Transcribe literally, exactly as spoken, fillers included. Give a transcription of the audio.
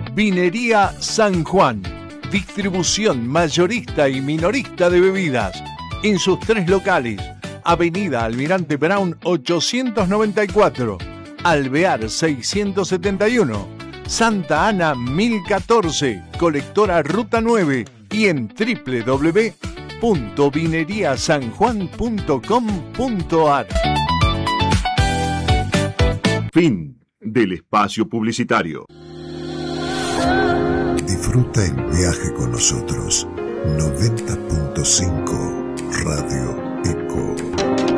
Vinería San Juan. Distribución mayorista y minorista de bebidas. En sus tres locales. Avenida Almirante Brown ochocientos noventa y cuatro. Alvear seiscientos setenta y uno. Santa Ana mil catorce. Colectora Ruta nueve. Y en doble u doble u doble u punto vinería san juan punto com punto a r. Fin del espacio publicitario. Disfruta el viaje con nosotros. noventa punto cinco Radio Eco.